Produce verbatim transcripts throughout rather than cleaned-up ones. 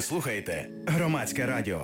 Ви слухаєте Громадське радіо.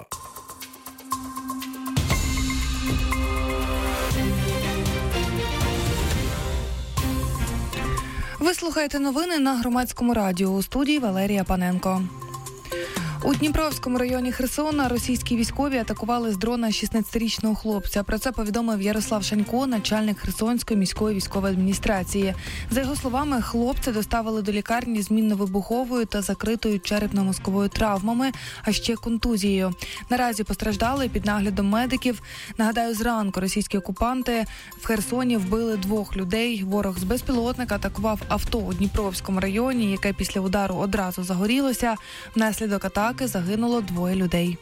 Ви слухаєте новини на Громадському радіо. У студії Валерія Паненко. У Дніпровському районі Херсона російські військові атакували з дрона шістнадцятирічного хлопця. Про це повідомив Ярослав Шанько, начальник Херсонської міської військової адміністрації. За його словами, хлопця доставили до лікарні з мінно-вибуховою та закритою черепно-мозковою травмами, а ще контузією. Наразі постраждали під наглядом медиків. Нагадаю, зранку російські окупанти в Херсоні вбили двох людей. Ворог з безпілотника атакував авто у Дніпровському районі, яке після удару одразу загорілося. Внаслідок атаки загинуло двоє людей.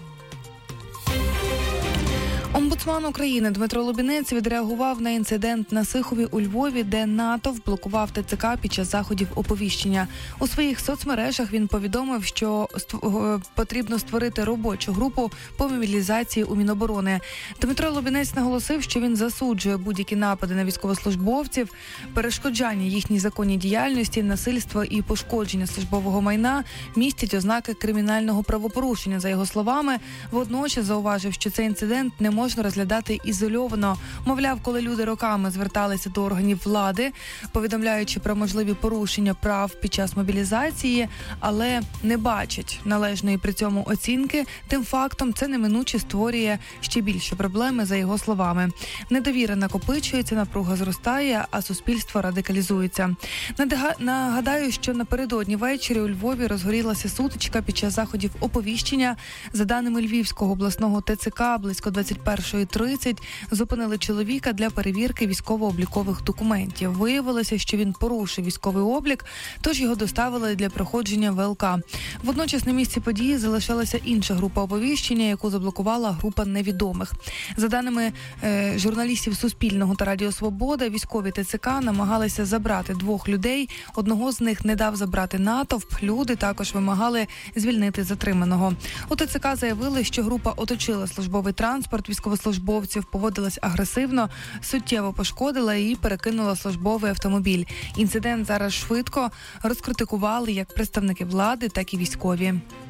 Омбудсман України Дмитро Лубінець відреагував на інцидент на Сихові у Львові, де натовп блокував ТЦК під час заходів оповіщення. У своїх соцмережах він повідомив, що ст- потрібно створити робочу групу по мобілізації у Міноборони. Дмитро Лубінець наголосив, що він засуджує будь-які напади на військовослужбовців, перешкоджання їхній законній діяльності, насильство і пошкодження службового майна містять ознаки кримінального правопорушення. За його словами, водночас зауважив, що цей інцидент не може можна розглядати ізольовано. Мовляв, коли люди роками зверталися до органів влади, повідомляючи про можливі порушення прав під час мобілізації, але не бачать належної при цьому оцінки, тим фактом це неминуче створює ще більше проблеми, за його словами. Недовіра накопичується, напруга зростає, а суспільство радикалізується. Нагадаю, що напередодні ввечері у Львові розгорілася сутичка під час заходів оповіщення. За даними Львівського обласного ТЦК, близько двадцять першої тридцять зупинили чоловіка для перевірки військово-облікових документів. Виявилося, що він порушив військовий облік, тож його доставили для проходження ВЛК. Водночас на місці події залишалася інша група оповіщення, яку заблокувала група невідомих. За даними е, журналістів Суспільного та Радіо Свобода, військові ТЦК намагалися забрати двох людей. Одного з них не дав забрати натовп. Люди також вимагали звільнити затриманого. У ТЦК заявили, що група оточила службовий транспорт військовослужбовців, поводилась агресивно, суттєво пошкодила і перекинула службовий автомобіль. Інцидент зараз швидко розкритикували як представники влади, так і військові.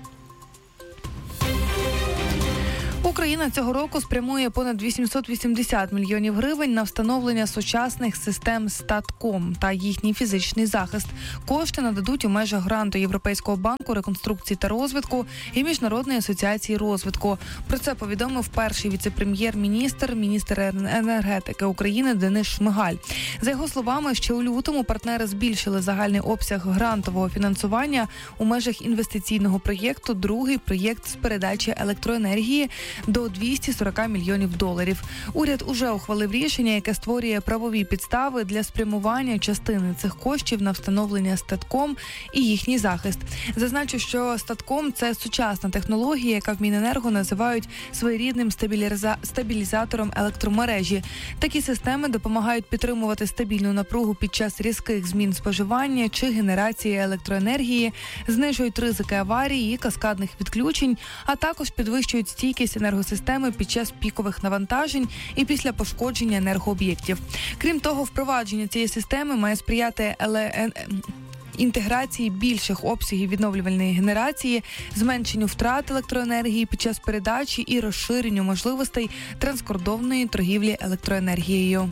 Україна цього року спрямує понад вісімсот вісімдесят мільйонів гривень на встановлення сучасних систем Статком та їхній фізичний захист. Кошти нададуть у межах гранту Європейського банку реконструкції та розвитку і Міжнародної асоціації розвитку. Про це повідомив перший віце-прем'єр-міністр, міністр енергетики України Денис Шмигаль. За його словами, ще у лютому партнери збільшили загальний обсяг грантового фінансування у межах інвестиційного проєкту «Другий проєкт з передачі електроенергії» до двісті сорок мільйонів доларів. Уряд уже ухвалив рішення, яке створює правові підстави для спрямування частини цих коштів на встановлення Статком і їхній захист. Зазначу, що Статком – це сучасна технологія, яка в Міненерго називають своєрідним стабіліза... стабілізатором електромережі. Такі системи допомагають підтримувати стабільну напругу під час різких змін споживання чи генерації електроенергії, знижують ризики аварій і каскадних відключень, а також підвищують стійкість енергосистеми під час пікових навантажень і після пошкодження енергооб'єктів. Крім того, впровадження цієї системи має сприяти еле... інтеграції більших обсягів відновлювальної генерації, зменшенню втрат електроенергії під час передачі і розширенню можливостей транскордонної торгівлі електроенергією.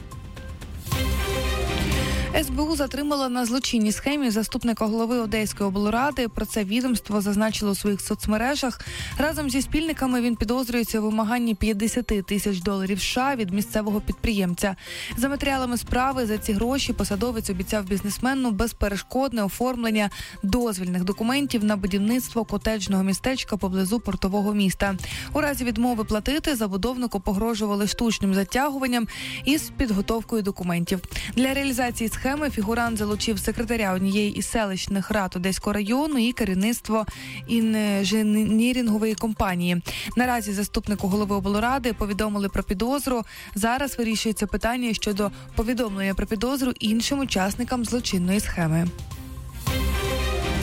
ес бе у затримала на злочинній схемі заступника голови Одеської облради. Про це відомство зазначило у своїх соцмережах. Разом зі спільниками він підозрюється у вимаганні п'ятдесят тисяч доларів США від місцевого підприємця. За матеріалами справи, за ці гроші посадовець обіцяв бізнесмену безперешкодне оформлення дозвільних документів на будівництво котеджного містечка поблизу портового міста. У разі відмови платити забудовнику погрожували штучним затягуванням із підготовкою документів. Для реалізації схеми Схеми фігурант залучив секретаря однієї із селищних рад Одеського району і керівництво інженірингової компанії. Наразі заступнику голови облради повідомили про підозру. Зараз вирішується питання щодо повідомлення про підозру іншим учасникам злочинної схеми.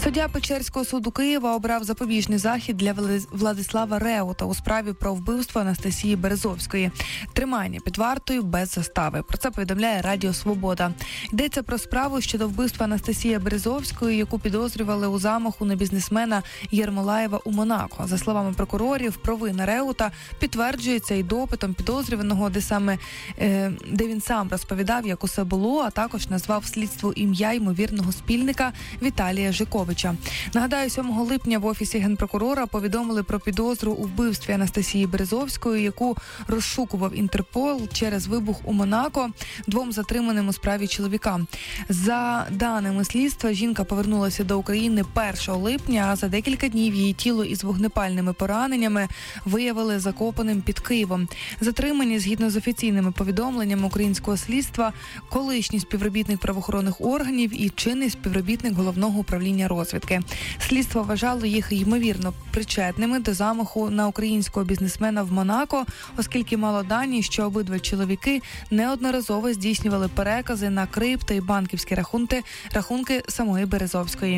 Суддя Печерського суду Києва обрав запобіжний захід для Владислава Реута у справі про вбивство Анастасії Березовської. Тримання під вартою без застави. Про це повідомляє Радіо Свобода. Йдеться про справу щодо вбивства Анастасії Березовської, яку підозрювали у замаху на бізнесмена Єрмолаєва у Монако. За словами прокурорів, провина Реута підтверджується і допитом підозрюваного, де саме е, де він сам розповідав, як усе було, а також назвав слідству ім'я ймовірного спільника Віталія Жиковича. Нагадаю, сьомого липня в Офісі Генпрокурора повідомили про підозру у вбивстві Анастасії Березовської, яку розшукував Інтерпол через вибух у Монако двом затриманим у справі чоловікам. За даними слідства, жінка повернулася до України першого липня, а за декілька днів її тіло із вогнепальними пораненнями виявили закопаним під Києвом. Затримані, згідно з офіційними повідомленнями українського слідства, колишній співробітник правоохоронних органів і чинний співробітник Головного управління розвідки. Слідство вважало їх ймовірно причетними до замаху на українського бізнесмена в Монако, оскільки мало дані, що обидва чоловіки неодноразово здійснювали перекази на крипто і банківські рахунки, рахунки самої Березовської.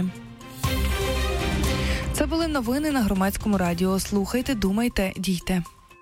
Це були новини на Громадському радіо. Слухайте, думайте, дійте.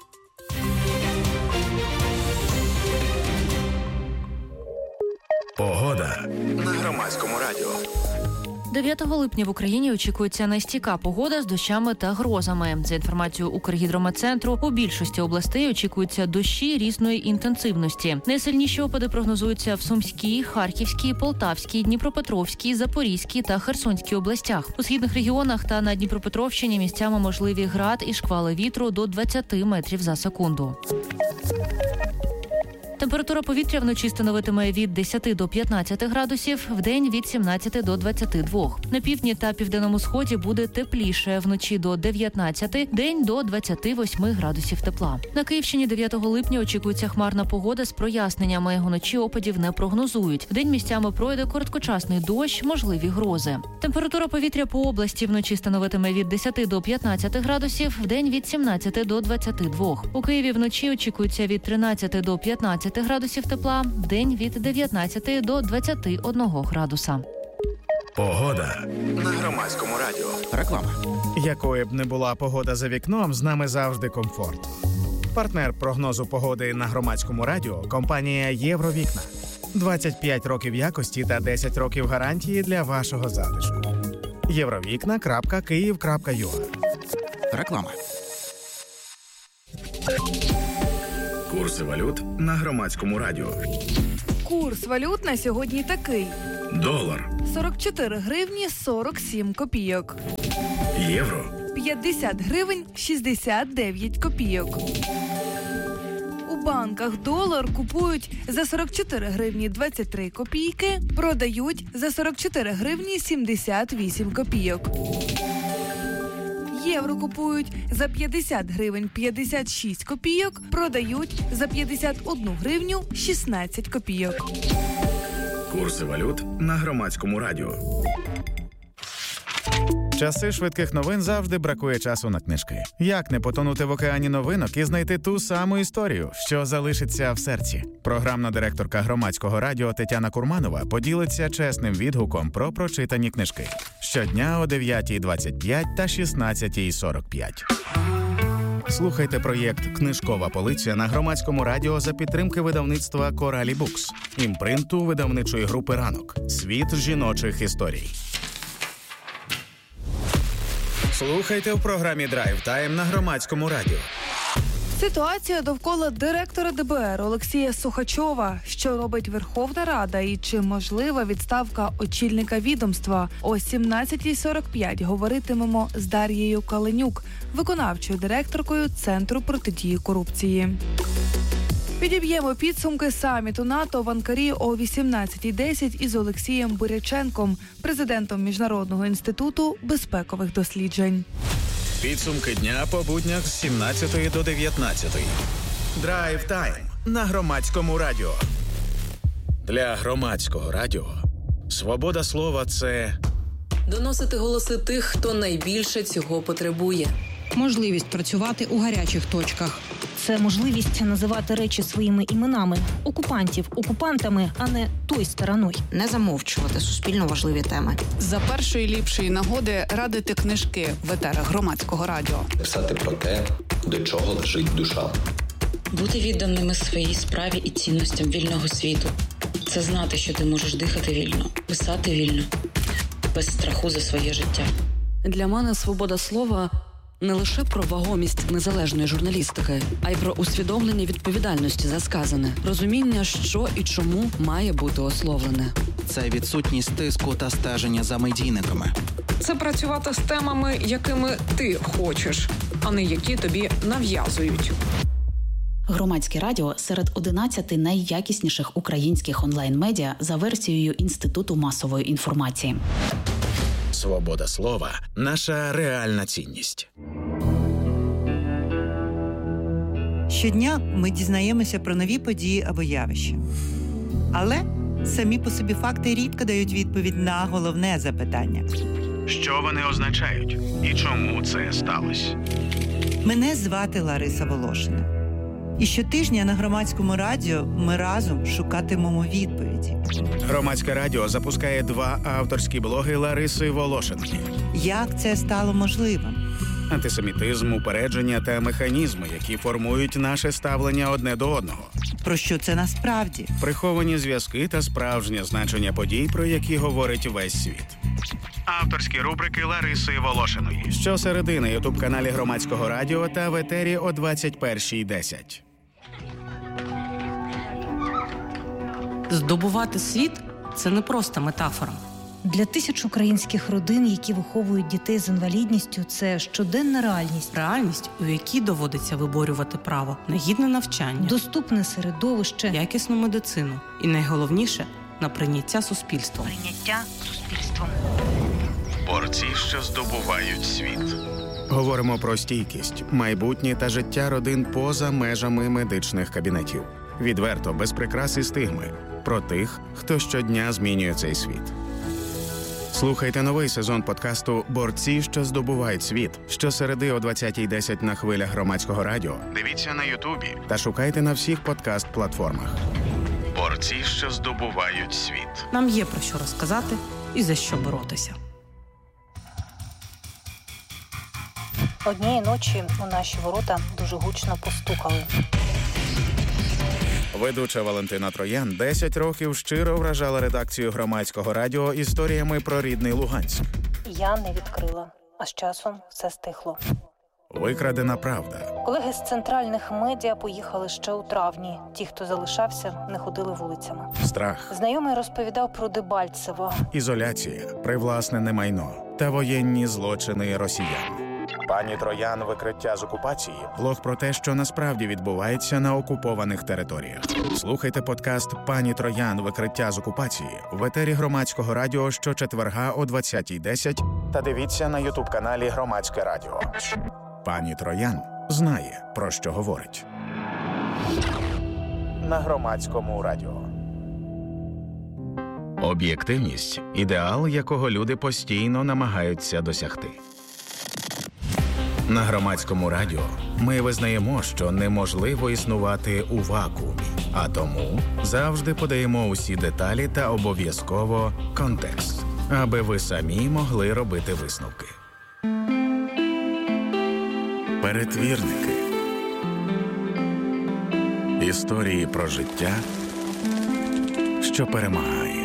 Погода на Громадському радіо. дев'ятого липня в Україні очікується нестійка погода з дощами та грозами. За інформацією Укргідрометцентру, у більшості областей очікуються дощі різної інтенсивності. Найсильніші опади прогнозуються в Сумській, Харківській, Полтавській, Дніпропетровській, Запорізькій та Херсонській областях. У східних регіонах та на Дніпропетровщині місцями можливі град і шквали вітру до двадцяти метрів за секунду. Температура повітря вночі становитиме від десяти до п'ятнадцяти градусів, вдень від сімнадцяти до двадцяти двох. На півдні та південному сході буде тепліше, вночі до дев'ятнадцяти, день до двадцяти восьми градусів тепла. На Київщині дев'ятого липня очікується хмарна погода з проясненнями. Уночі опадів не прогнозують. Вдень місцями пройде короткочасний дощ, можливі грози. Температура повітря по області вночі становитиме від десяти до п'ятнадцяти градусів, вдень від сімнадцяти до двадцяти двох. У Києві вночі очікується від тринадцяти до п'ятнадцяти градусів тепла, вдень від дев'ятнадцяти до двадцяти одного градуса. Погода на Громадському радіо. Реклама. Якою б не була погода за вікном, з нами завжди комфорт. Партнер прогнозу погоди на Громадському радіо – компанія «Євровікна». двадцять п'ять років якості та десять років гарантії для вашого затишку. євровікна крапка київ крапка ю а. Реклама. Курси валют на Громадському радіо. Курс валют на сьогодні такий. Долар. сорок чотири гривні сорок сім копійок. Євро. п'ятдесят гривень шістдесят дев'ять копійок. У банках долар купують за сорок чотири гривні двадцять три копійки, продають за сорок чотири гривні сімдесят вісім копійок. Євро купують за п'ятдесят гривень п'ятдесят шість копійок, продають за п'ятдесят одну гривню шістнадцять копійок. Курси валют на Громадському радіо. Часи швидких новин завжди бракує часу на книжки. Як не потонути в океані новинок і знайти ту саму історію, що залишиться в серці? Програмна директорка Громадського радіо Тетяна Курманова поділиться чесним відгуком про прочитані книжки. Щодня о дев'ятій двадцять п'ять та шістнадцятій сорок п'ять. Слухайте проєкт «Книжкова полиця» на Громадському радіо за підтримки видавництва «Коралі Букс», імпринту видавничої групи «Ранок». Світ жіночих історій. Слухайте в програмі «Драйв Тайм» на Громадському радіо. Ситуація довкола директора де бе ер Олексія Сухачова. Що робить Верховна Рада і чи можлива відставка очільника відомства? О сімнадцятій сорок п'ять говоритимемо з Дар'єю Каленюк, виконавчою директоркою Центру протидії корупції. Підіб'ємо підсумки саміту НАТО в Анкарі о вісімнадцятій десять із Олексієм Буряченком, президентом Міжнародного інституту безпекових досліджень. Підсумки дня по буднях з сімнадцятої до дев'ятнадцятої. Драйв Тайм на Громадському радіо. Для Громадського радіо свобода слова – це доносити голоси тих, хто найбільше цього потребує. можливість працювати у гарячих точках. Це можливість називати речі своїми іменами. Окупантів окупантами, а не той стороною. Не замовчувати суспільно важливі теми. За першої ліпшої нагоди радити книжки в етерах Громадського радіо. Писати про те, до чого лежить душа. Бути відданими своїй справі і цінностям вільного світу. Це знати, що ти можеш дихати вільно, писати вільно, без страху за своє життя. Для мене свобода слова не лише про вагомість незалежної журналістики, а й про усвідомлення відповідальності за сказане, розуміння, що і чому має бути ословлене. Це відсутність тиску та стеження за медійниками. Це працювати з темами, якими ти хочеш, а не які тобі нав'язують. Громадське радіо серед одинадцяти найякісніших українських онлайн-медіа за версією Інституту масової інформації. Свобода слова – наша реальна цінність. Щодня ми дізнаємося про нові події або явища. Але самі по собі факти рідко дають відповідь на головне запитання. Що вони означають? І чому це сталося? Мене звати Лариса Волошина. І щотижня на Громадському радіо ми разом шукатимемо відповіді. Громадське радіо запускає два авторські блоги Лариси Волошиної. Як це стало можливим? Антисемітизм, упередження та механізми, які формують наше ставлення одне до одного. Про що це насправді? Приховані зв'язки та справжнє значення подій, про які говорить весь світ. Авторські рубрики Лариси Волошиної. Щосереди на ютуб-каналі Громадського радіо та в етері о двадцять першій десять. Здобувати світ – це не просто метафора. Для тисяч українських родин, які виховують дітей з інвалідністю, це щоденна реальність. Реальність, у якій доводиться виборювати право на гідне навчання, доступне середовище, якісну медицину і, найголовніше, на прийняття суспільством. Прийняття суспільством. Борці, що здобувають світ. Говоримо про стійкість, майбутнє та життя родин поза межами медичних кабінетів. Відверто, без прикрас і стигми. Про тих, хто щодня змінює цей світ. Слухайте новий сезон подкасту «Борці, що здобувають світ» щосереди о двадцятій десять на хвилях Громадського радіо. Дивіться на Ютубі та шукайте на всіх подкаст-платформах. Борці, що здобувають світ. Нам є про що розказати і за що боротися. Однієї ночі у наші ворота дуже гучно постукали. Ведуча Валентина Троян десять років щиро вражала редакцію Громадського радіо історіями про рідний Луганськ. Я не відкрила, а з часом все стихло. Викрадена правда. Колеги з центральних медіа поїхали ще у травні. Ті, хто залишався, не ходили вулицями. Страх. Знайомий розповідав про Дебальцево. Ізоляція, привласнене майно та воєнні злочини росіян. Пані Троян «Викриття з окупації» – блог про те, що насправді відбувається на окупованих територіях. Слухайте подкаст «Пані Троян. Викриття з окупації» в етері Громадського радіо щочетверга о двадцятій десять та дивіться на ютуб-каналі Громадське радіо. Пані Троян знає, про що говорить. На Громадському радіо. Об'єктивність – ідеал, якого люди постійно намагаються досягти. На Громадському радіо ми визнаємо, що неможливо існувати у вакуумі, а тому завжди подаємо усі деталі та обов'язково контекст, аби ви самі могли робити висновки. Перетвірники. Історії про життя, що перемагає.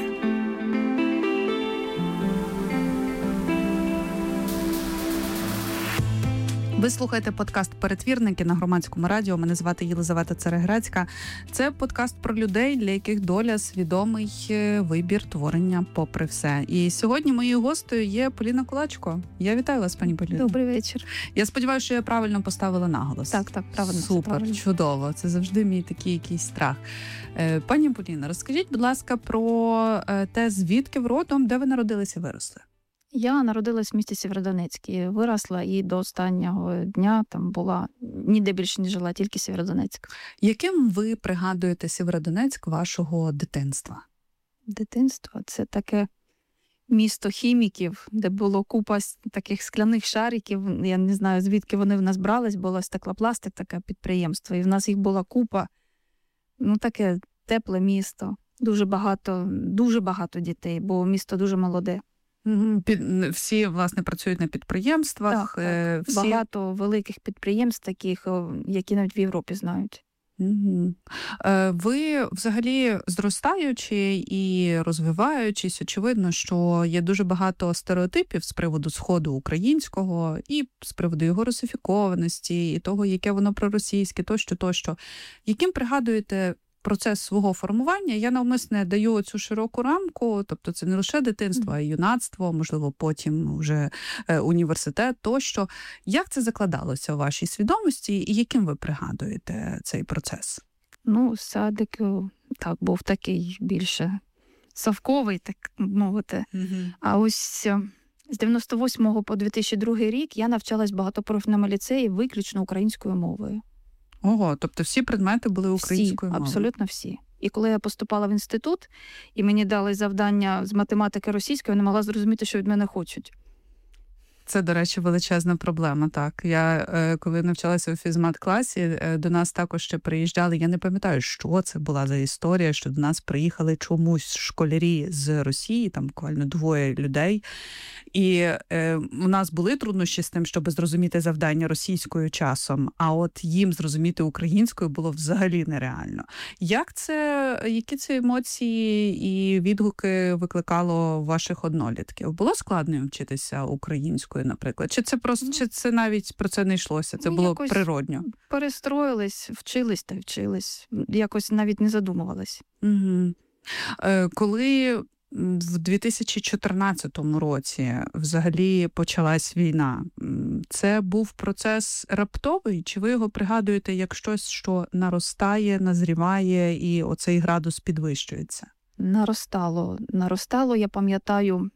Ви слухаєте подкаст «Перетвірники» на Громадському радіо. Мене звати Єлизавета Цереграцька. Це подкаст про людей, для яких доля – свідомий вибір творення попри все. І сьогодні моєю гостею є Поліна Кулачко. Я вітаю вас, пані Поліна. Добрий вечір. Я сподіваюся, що я правильно поставила наголос. Так, так, правильно. Супер, чудово. Це завжди мій такий якийсь страх. Пані Поліна, розкажіть, будь ласка, про те, звідки ви родом, де ви народилися і виросли? Я народилась в місті Сєвєродонецьк і виросла, і до останнього дня там була, ніде більше не жила, тільки Сєвєродонецьк. Яким ви пригадуєте Сєвєродонецьк вашого дитинства? Дитинство – це таке місто хіміків, де було купа таких скляних шариків. Я не знаю, звідки вони в нас брались, було стеклопластик, таке підприємство, і в нас їх була купа. Ну, таке тепле місто. Дуже багато, дуже багато дітей, бо місто дуже молоде. Під, всі, власне, працюють на підприємствах. Так, так. Всі... Багато великих підприємств таких, які навіть в Європі знають. Угу. Ви, взагалі, зростаючи і розвиваючись, очевидно, що є дуже багато стереотипів з приводу Сходу українського і з приводу його русифікованості, і того, яке воно проросійське, тощо, тощо. Яким пригадуєте процес свого формування? Я навмисне даю цю широку рамку, тобто це не лише дитинство, а й юнацтво, можливо, потім вже університет, тощо. Як це закладалося у вашій свідомості і яким ви пригадуєте цей процес? Ну, садик, так, був такий більше совковий, так мовити. Угу. А ось з дев'яносто восьмого по дві тисячі другий рік я навчалась в багатопрофільному ліцеї виключно українською мовою. Ого, тобто всі предмети були українською мовою? Всі, абсолютно всі. І коли я поступала в інститут, і мені дали завдання з математики російської, я не могла зрозуміти, що від мене хочуть. Це, до речі, величезна проблема, так. Я, коли навчалася у фізмат-класі, до нас також ще приїжджали, я не пам'ятаю, що це була за історія, що до нас приїхали чомусь школярі з Росії, там буквально двоє людей, і е, у нас були труднощі з тим, щоб зрозуміти завдання російською часом, а от їм зрозуміти українською було взагалі нереально. Як це, які це емоції і відгуки викликало у ваших однолітків? Було складно їм вчитися українською, наприклад? Чи це просто, чи це навіть про це не йшлося? Це було якось природньо? Перестроїлись, вчились та вчились. Якось навіть не задумувались. Угу. Е, коли в дві тисячі чотирнадцятому році взагалі почалась війна, це був процес раптовий? Чи ви його пригадуєте як щось, що наростає, назріває і оцей градус підвищується? Наростало. Наростало, я пам'ятаю,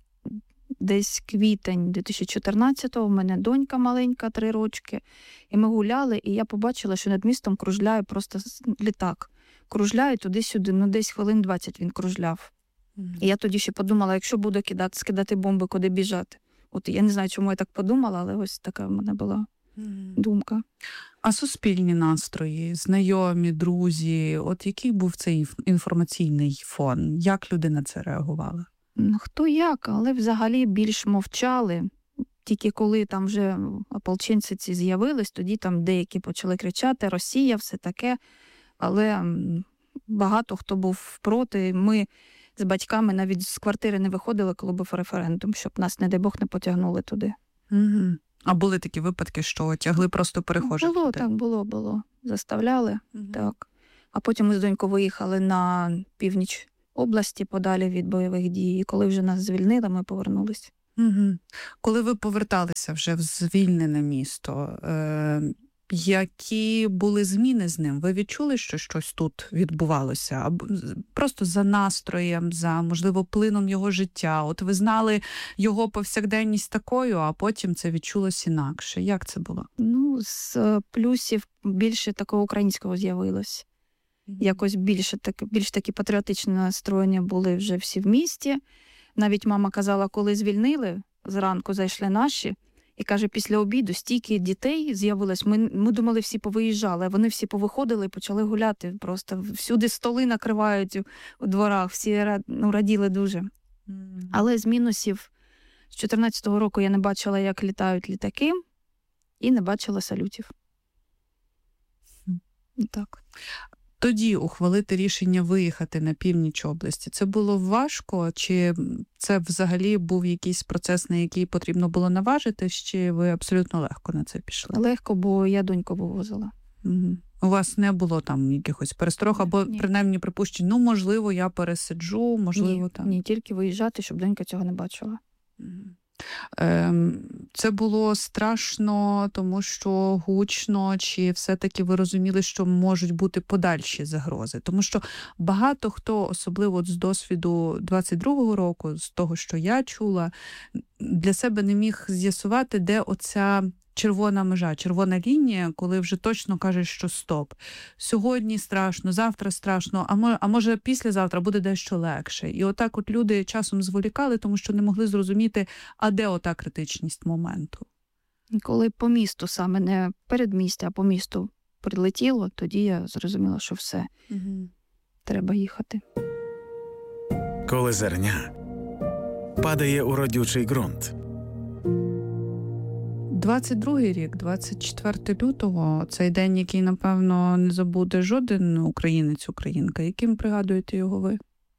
десь квітень дві тисячі чотирнадцятого, в мене донька маленька, три рочки, і ми гуляли, і я побачила, що над містом кружляє просто літак. Кружляє туди-сюди, ну десь хвилин двадцять він кружляв. Mm-hmm. І я тоді ще подумала, якщо буду кидати, скидати бомби, куди біжати. От я не знаю, чому я так подумала, але ось така в мене була mm-hmm. думка. А суспільні настрої, знайомі, друзі, от який був цей інформаційний фон? Як люди на це реагували? Ну, хто як, але взагалі більш мовчали. Тільки коли там вже ополченці ці з'явились, тоді там деякі почали кричати «Росія», все таке. Але багато хто був проти. Ми з батьками навіть з квартири не виходили, коли був референдум, щоб нас, не дай Бог, не потягнули туди. Угу. А були такі випадки, що тягли просто перехожих? Було, туди? так, було, було. Заставляли, угу. так. А потім ми з донькою виїхали на північ області, подалі від бойових дій. І коли вже нас звільнили, ми повернулись. Угу. Коли ви поверталися вже в звільнене місто, е- які були зміни з ним? Ви відчули, що щось тут відбувалося? Або просто за настроєм, за, можливо, плином його життя? От ви знали його повсякденність такою, а потім це відчулось інакше. Як це було? Ну, з плюсів більше такого українського з'явилось. Mm-hmm. Якось більше так, більш такі патріотичні настроєння були вже всі в місті. Навіть мама казала, коли звільнили, зранку зайшли наші, і каже, після обіду стільки дітей з'явилось. Ми, ми думали, всі повиїжджали, а вони всі повиходили і почали гуляти. Просто всюди столи накривають у, у дворах, всі ну, раділи дуже. Mm. Але з мінусів з чотирнадцятого року я не бачила, як літають літаки, і не бачила салютів. Mm. Так. Тоді ухвалити рішення виїхати на північ області, це було важко? Чи це взагалі був якийсь процес, на який потрібно було наважитись, чи ви абсолютно легко на це пішли? Легко, бо я доньку вивозила. Угу. У вас не було там якихось пересторог, або ні. принаймні припущень, ну, можливо, я пересиджу, можливо, ні, там? Ні, тільки виїжджати, щоб донька цього не бачила. Угу. Це було страшно, тому що гучно, чи все-таки ви розуміли, що можуть бути подальші загрози? Тому що багато хто, особливо з досвіду двадцять другого року, з того, що я чула, для себе не міг з'ясувати, де оця червона межа, червона лінія, коли вже точно кажеш, що стоп. Сьогодні страшно, завтра страшно, а може, а може післязавтра буде дещо легше. І отак от люди часом зволікали, тому що не могли зрозуміти, а де ота критичність моменту. Коли по місту, саме не передмістя, а по місту прилетіло, тоді я зрозуміла, що все, угу. треба їхати. Коли зерня падає у родючий ґрунт. двадцять другий рік, двадцять четвертого лютого, цей день, який, напевно, не забуде жоден українець, українка. Яким пригадуєте його ви?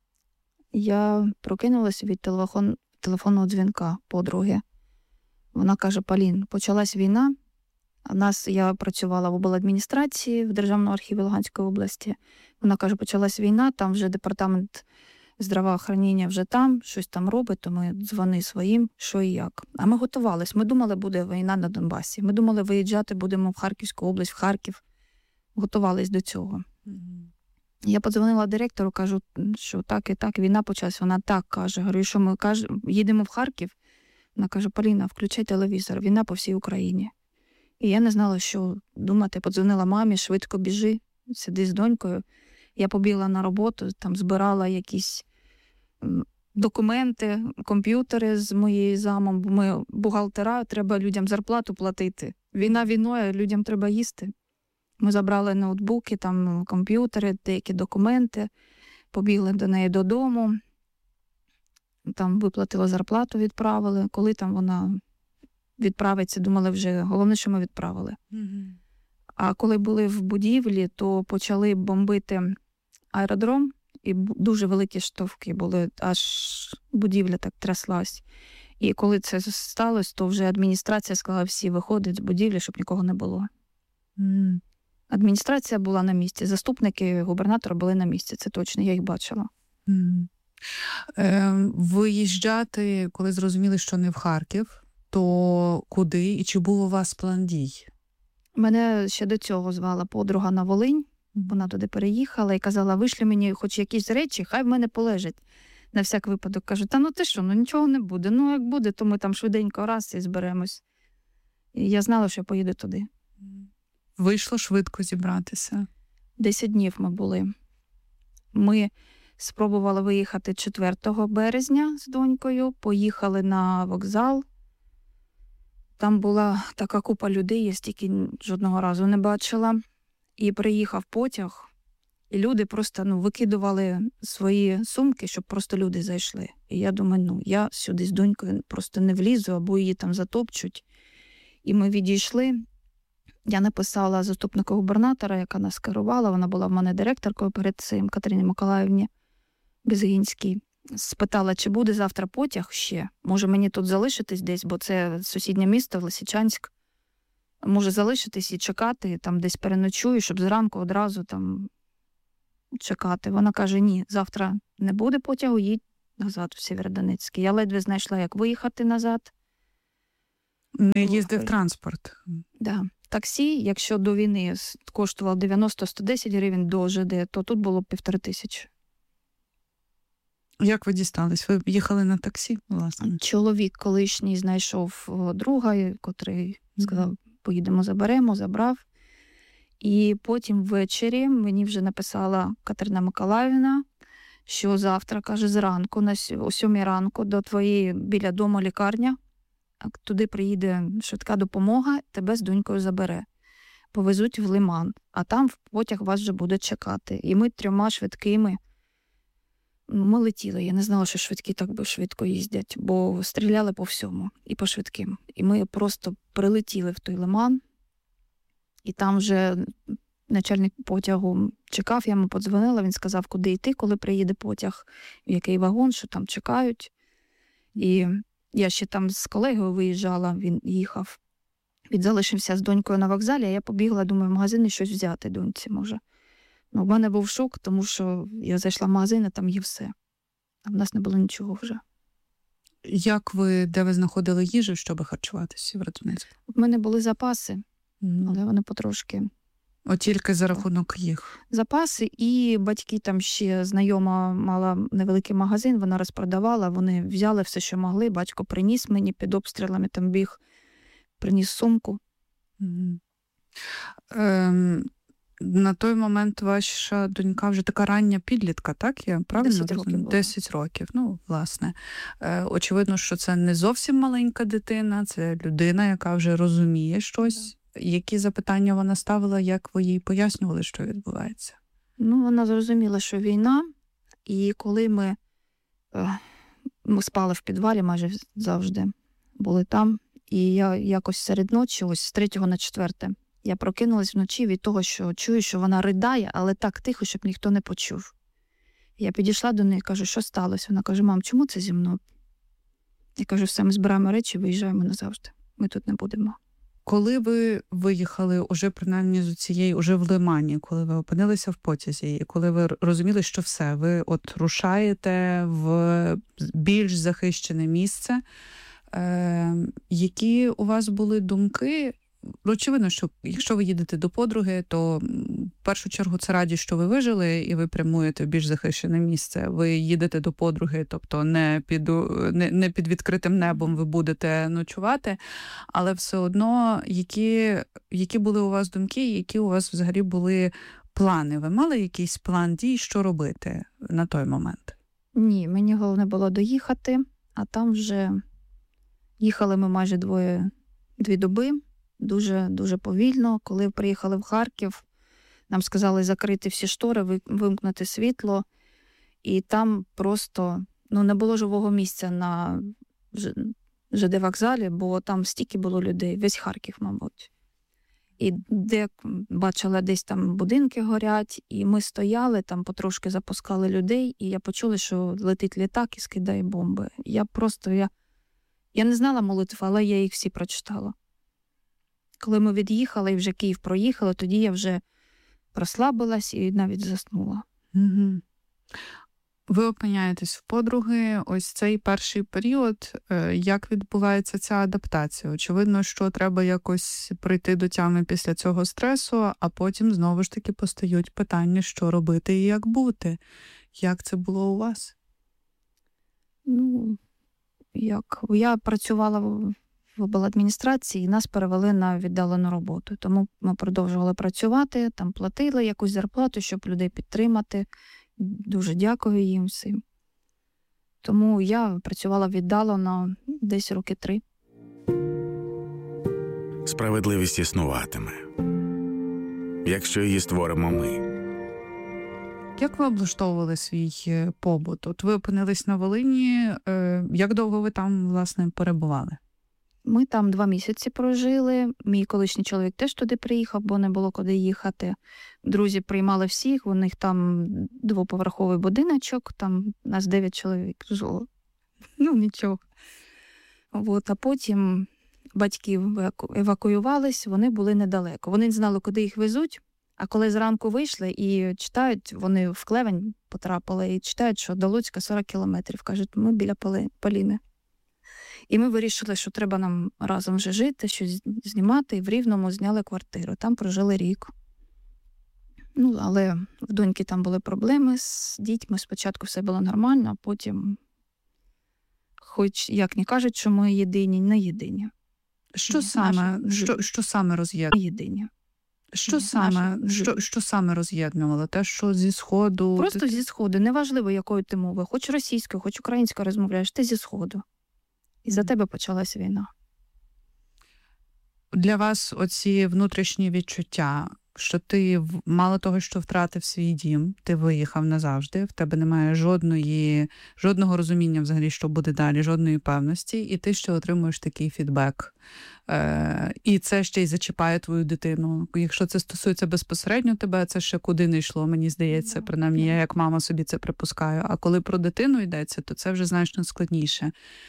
Я прокинулася від телефон, телефонного дзвінка подруги. Вона каже: Полін, почалась війна. У нас, я працювала в обладміністрації в Державному архіві Луганської області. Вона каже, почалась війна, там вже департамент здравоохранення вже там, щось там робить, то ми дзвони своїм, що і як. А ми готувались. Ми думали, буде війна на Донбасі. Ми думали, виїжджати будемо в Харківську область, в Харків. Готувались до цього. Mm-hmm. Я подзвонила директору, кажу, що так і так, війна почалась. Вона так каже. Говорю, що ми каже, їдемо в Харків. Вона каже: Поліна, включай телевізор, війна по всій Україні. І я не знала, що думати. Подзвонила мамі, швидко біжи, сиди з донькою. Я побігла на роботу, там збирала якісь документи, комп'ютери з моєю замом, бо ми бухгалтера, треба людям зарплату платити. Війна війною, людям треба їсти. Ми забрали ноутбуки, там комп'ютери, деякі документи, побігли до неї додому, там виплатила зарплату, відправили. Коли там вона відправиться, думали вже, головне, що ми відправили. Mm-hmm. А коли були в будівлі, то почали бомбити аеродром, і дуже великі штовхи були, аж будівля так тряслась. І коли це сталося, то вже адміністрація сказала, всі виходять з будівлі, щоб нікого не було. Mm. Адміністрація була на місці, заступники губернатора були на місці, це точно, я їх бачила. Mm. Е, виїжджати, коли зрозуміли, що не в Харків, то куди і чи був у вас план дій? Мене ще до цього звала подруга на Волинь. Вона туди переїхала і казала, вийшли мені хоч якісь речі, хай в мене полежать. На всяк випадок кажу, та ну ти що, ну нічого не буде. Ну як буде, то ми там швиденько раз і зберемось. І я знала, що я поїду туди. Вийшло швидко зібратися? Десять днів ми були. Ми спробували виїхати четвертого березня з донькою, поїхали на вокзал. Там була така купа людей, я стільки жодного разу не бачила. І приїхав потяг, і люди просто ну, викидували свої сумки, щоб просто люди зайшли. І я думаю, ну, я сюди з донькою просто не влізу, або її там затопчуть. І ми відійшли. Я написала заступнику губернатора, яка нас керувала, вона була в мене директоркою перед цим, Катерині Миколаївні Безгінській. Спитала, чи буде завтра потяг ще. Може мені тут залишитись десь, бо це сусіднє місто, Лисичанськ. Може залишитись і чекати, там десь переночую, щоб зранку одразу там чекати. Вона каже, ні, завтра не буде потягу, їдь назад в Сєвєродонецьк. Я ледве знайшла, як виїхати назад. Не їздив транспорт? Да. Таксі, якщо до війни коштувало дев'яносто - сто десять гривень до ЖД, то тут було півтори тисячі. Як ви дістались? Ви їхали на таксі, власне? Чоловік колишній знайшов друга, котрий сказав, mm-hmm. поїдемо, заберемо, забрав. І потім ввечері мені вже написала Катерина Миколаївна, що завтра, каже, зранку, на о сьомій ранку до твоєї біля дому лікарня, туди приїде швидка допомога, тебе з донькою забере. Повезуть в Лиман, а там в потяг вас вже буде чекати. І ми трьома швидкими, ми летіли. Я не знала, що швидкі так би швидко їздять, бо стріляли по всьому і по швидким. І ми просто прилетіли в той Лиман, і там вже начальник потягу чекав, я йому подзвонила, він сказав, куди йти, коли приїде потяг, в який вагон, що там чекають. І я ще там з колегою виїжджала, він їхав. Він залишився з донькою на вокзалі, а я побігла, думаю, в магазин і щось взяти доньці, може. Ну, в мене був шок, тому що я зайшла в магазин, а там є все. А в нас не було нічого вже. Як ви, де ви знаходили їжу, щоб харчуватися в Сєвєродонецьку? У мене були запаси, mm. але вони потрошки. От тільки за рахунок їх? Запаси, і батьки там ще, знайома мала невеликий магазин, вона розпродавала, вони взяли все, що могли, батько приніс мені під обстрілами, там біг, приніс сумку, Mm-hmm. Ем, на той момент ваша донька вже така рання підлітка, так? Я правильно Десять років. Десять років, ну, власне. Е, очевидно, що це не зовсім маленька дитина, це людина, яка вже розуміє щось. Які запитання вона ставила, як ви їй пояснювали, що відбувається? Ну, вона зрозуміла, що війна, і коли ми, ми спали в підвалі, майже завжди були там, і я якось серед ночі, ось з третього на четверте, я прокинулась вночі від того, що чую, що вона ридає, але так тихо, щоб ніхто не почув. Я підійшла до неї і кажу, що сталося? Вона каже, мам, чому це зі мною? Я кажу, все, ми збираємо речі, виїжджаємо назавжди. Ми тут не будемо. Коли ви виїхали уже принаймні з цієї, уже в Лимані, коли ви опинилися в потязі, і коли ви розуміли, що все, ви от рушаєте в більш захищене місце, е, які у вас були думки? Очевидно, що якщо ви їдете до подруги, то в першу чергу це радість, що ви вижили, і ви прямуєте в більш захищене місце. Ви їдете до подруги, тобто не під, не, не під відкритим небом ви будете ночувати, але все одно, які, які були у вас думки, які у вас взагалі були плани? Ви мали якийсь план дій, що робити на той момент? Ні, мені головне було доїхати, а там вже їхали ми майже двоє, дві доби. Дуже, дуже повільно. Коли приїхали в Харків, нам сказали закрити всі штори, вимкнути світло. І там просто ну, не було живого місця на ЖД-вокзалі, бо там стільки було людей, весь Харків, мабуть. І де бачила, десь там будинки горять, і ми стояли, там потрошки запускали людей, і я почула, що летить літак і скидає бомби. Я просто, я, я не знала молитв, але я їх всі прочитала. Коли ми від'їхали і вже Київ проїхали, тоді я вже розслабилась і навіть заснула. Угу. Ви опиняєтесь в подруги. Ось цей перший період. Як відбувається ця адаптація? Очевидно, що треба якось прийти до тями після цього стресу, а потім знову ж таки постають питання, що робити і як бути. Як це було у вас? Ну, як? Я працювала в в обладміністрації, і нас перевели на віддалену роботу. Тому ми продовжували працювати, там платили якусь зарплату, щоб людей підтримати. Дуже дякую їм всім. Тому я працювала віддалено десь роки три. Справедливість існуватиме, якщо її створимо ми. Як ви облаштовували свій побут? От ви опинились на Волині. Як довго ви там, власне, перебували? Ми там два місяці прожили. Мій колишній чоловік теж туди приїхав, бо не було куди їхати. Друзі приймали всіх, у них там двоповерховий будиночок, там нас дев'ять чоловік жило. Ну, нічого. От, а потім батьки евакуювались, вони були недалеко. Вони не знали, куди їх везуть, а коли зранку вийшли і читають, вони в Клевень потрапили і читають, що до Луцька сорок кілометрів. Кажуть, ми біля Поліни. І ми вирішили, що треба нам разом вже жити, щось знімати, і в Рівному зняли квартиру. Там прожили рік. Ну, але в доньки там були проблеми з дітьми. Спочатку все було нормально, а потім, хоч як не кажуть, що ми єдині, не єдині. Що саме, що, що саме роз'єднувало? Єдині. Що саме, що, що саме роз'єднувало? Те, що зі Сходу? Просто ти... зі Сходу. Неважливо, якою ти мовою. Хоч російською, хоч українською розмовляєш, ти зі Сходу. І за тебе почалась війна. Для вас оці внутрішні відчуття, що ти мало того, що втратив свій дім, ти виїхав назавжди, в тебе немає жодної, жодного розуміння взагалі, що буде далі, жодної певності, і ти ще отримуєш такий фідбек. Е, і це ще й зачіпає твою дитину. Якщо це стосується безпосередньо тебе, це ще куди не йшло, мені здається, принаймні я як мама собі це припускаю. А коли про дитину йдеться, то це вже значно складніше.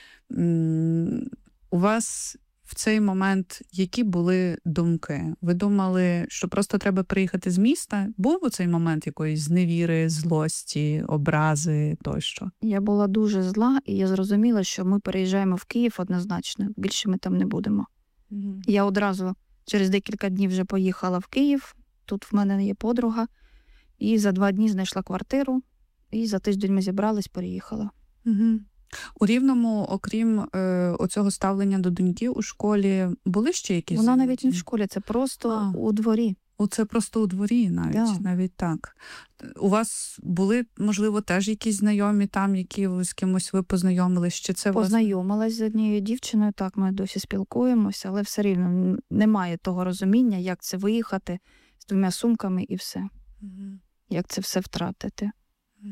У вас в цей момент які були думки? Ви думали, що просто треба приїхати з міста? Був у цей момент якоїсь зневіри, злості, образи тощо? Я була дуже зла, і я зрозуміла, що ми переїжджаємо в Київ однозначно. Більше ми там не будемо. Mm-hmm. Я одразу через декілька днів вже поїхала в Київ. Тут в мене є подруга. І за два дні знайшла квартиру. І за тиждень ми зібрались, переїхала. Mm-hmm. У Рівному, окрім е, оцього ставлення до доньки у школі, були ще якісь? Вона навіть не в школі, це просто а. у дворі. Оце просто у дворі навіть, да. навіть так. У вас були, можливо, теж якісь знайомі там, які з кимось ви познайомились? Чи це Познайомилась з однією дівчиною, так, ми досі спілкуємося, але все рівно немає того розуміння, як це виїхати з двома сумками і все. Угу. Як це все втратити. Угу.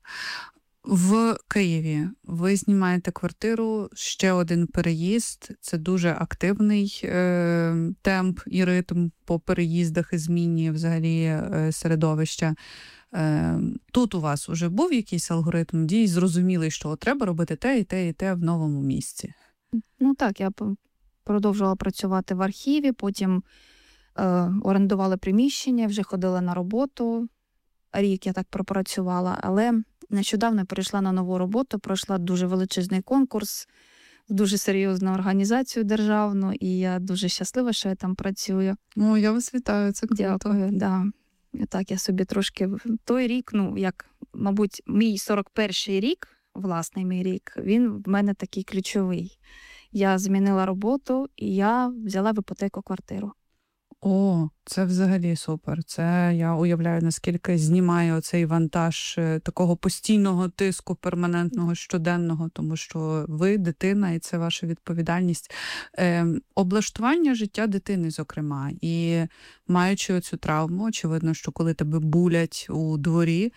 В Києві ви знімаєте квартиру, ще один переїзд. Це дуже активний е, темп і ритм по переїздах і зміні взагалі е, середовища. Е, тут у вас уже був якийсь алгоритм дій, зрозумілий, що треба робити те і те і те в новому місці? Ну так, я продовжувала працювати в архіві, потім е, орендувала приміщення, вже ходила на роботу. Рік я так пропрацювала, але нещодавно перейшла на нову роботу, пройшла дуже величезний конкурс в дуже серйозну організацію державну, і я дуже щаслива, що я там працюю. О, я вас вітаю, це круто. Дякую, да. І так, я собі трошки... Той рік, ну, як, мабуть, мій сорок перший рік, власний мій рік, він в мене такий ключовий. Я змінила роботу, і я взяла в іпотеку квартиру. О, це взагалі супер. Це я уявляю, наскільки знімає оцей вантаж такого постійного тиску, перманентного, щоденного, тому що ви дитина, і це ваша відповідальність. Е, облаштування життя дитини, зокрема, і маючи оцю травму, очевидно, що коли тебе булять у дворі,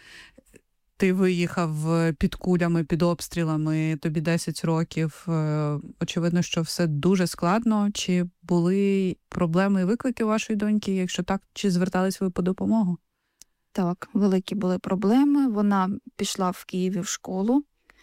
ти виїхав під кулями, під обстрілами, тобі десять років. Очевидно, що все дуже складно. Чи були проблеми і виклики вашої доньки? Якщо так, чи звертались ви по допомогу? Так, великі були проблеми. Вона пішла в Києві в школу,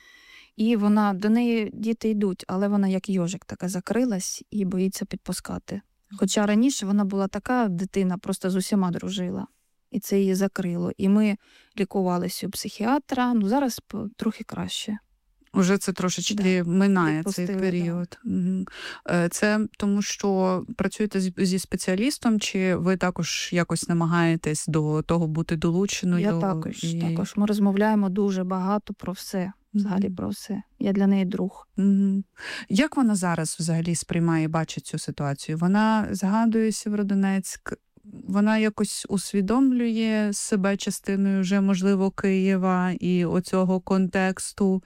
і вона, до неї діти йдуть, але вона як йожик така закрилась і боїться підпускати. Хоча раніше вона була така дитина, просто з усіма дружила. І це її закрило. І ми лікувалися у психіатра, ну зараз трохи краще. Уже це трошечки да. минає цей період. Да. Це тому, що працюєте зі спеціалістом, чи ви також якось намагаєтесь до того бути долученою? Я також, і... також. Ми розмовляємо дуже багато про все. Взагалі про все. Я для неї друг. Угу. Як вона зараз взагалі сприймає, бачить цю ситуацію? Вона згадує Сєвєродонецьк, вона якось усвідомлює себе частиною вже, можливо, Києва і оцього контексту?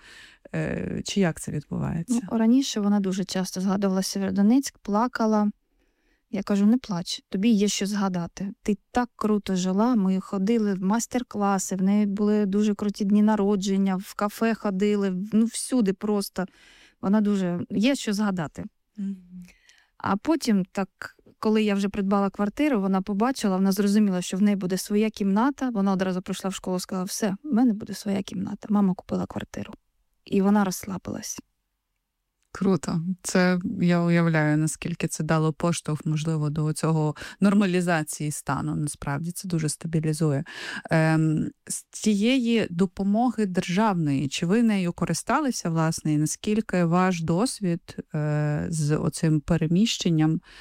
Чи як це відбувається? Ну, раніше вона дуже часто згадувала Сєвєродонецьк, плакала. Я кажу, не плач, тобі є що згадати. Ти так круто жила, ми ходили в майстер-класи, в неї були дуже круті дні народження, в кафе ходили, ну всюди просто. Вона дуже, є що згадати. Mm-hmm. А потім так, коли я вже придбала квартиру, вона побачила, вона зрозуміла, що в неї буде своя кімната. Вона одразу прийшла в школу і сказала, все, в мене буде своя кімната. Мама купила квартиру. І вона розслабилась. Круто. Це, я уявляю, наскільки це дало поштовх, можливо, до цього нормалізації стану. Насправді, це дуже стабілізує. Ем, з цієї допомоги державної, чи ви нею користалися, власне, і наскільки ваш досвід е, з оцим переміщенням